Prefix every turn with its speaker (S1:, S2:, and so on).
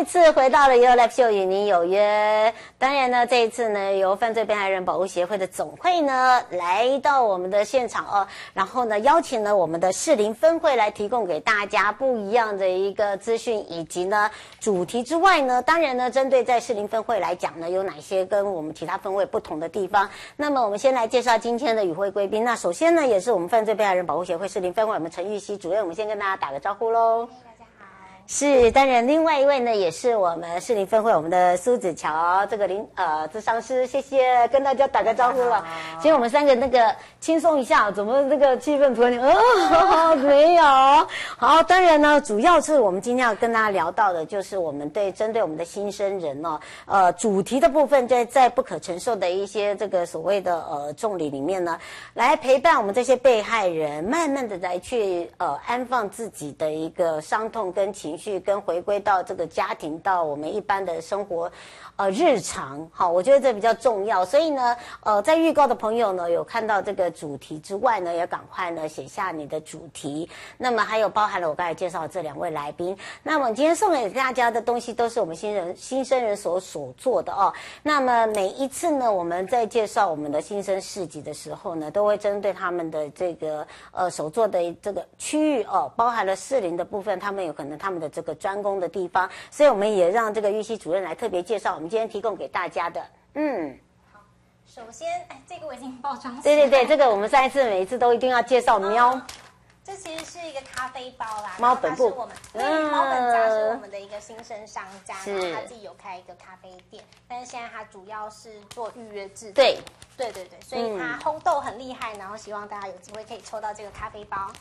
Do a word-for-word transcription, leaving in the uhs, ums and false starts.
S1: 一次回到了 Your Life Show 与您有约。当然呢，这一次呢，由犯罪被害人保护协会的总会呢来到我们的现场哦，然后呢邀请了我们的士林分会来提供给大家不一样的一个资讯以及呢主题之外呢，当然呢，针对在士林分会来讲呢，有哪些跟我们其他分会不同的地方？那么我们先来介绍今天的与会贵宾。那首先呢，也是我们犯罪被害人保护协会士林分会我们陈玉熙主任，我们先跟大家打个招呼喽。是，当然，另外一位呢，也是我们士林分会我们的苏子乔这个林呃咨商师，谢谢，跟大家打个招呼了。其实我们三个那个轻松一下，怎么这个气氛突然呃没有？好，当然呢，主要是我们今天要跟大家聊到的，就是我们对针对我们的新生人哦，呃，主题的部分在在不可承受的一些这个所谓的呃重理里面呢，来陪伴我们这些被害人，慢慢的来去呃安放自己的一个伤痛跟情绪。跟回归到这个家庭，到我们一般的生活，呃，日常，好，我觉得这比较重要。所以呢，呃，在预告的朋友呢，有看到这个主题之外呢，也赶快呢写下你的主题。那么还有包含了我刚才介绍的这两位来宾。那么今天送给大家的东西都是我们新人新生人所所做的哦。那么每一次呢，我们在介绍我们的新生事迹的时候呢，都会针对他们的这个呃所做的这个区域哦，包含了适龄的部分，他们有可能他们的这个专攻的地方，所以我们也让这个玉熙主任来特别介绍我们今天提供给大家的。嗯，
S2: 好，首先，哎，这个我已经包装。
S1: 对对对，这个我们上一次每一次都一定要介绍喵。
S2: 哦，这其实是一个咖啡包啦，
S1: 猫本部，
S2: 我们对、嗯、猫本家是我们的一个新生商家，
S1: 是
S2: 然后他自己有开一个咖啡店，但是现在他主要是做预约制。
S1: 对。
S2: 对对对，所以他烘豆很厉害，然后希望大家有机会可以抽到这个咖啡包。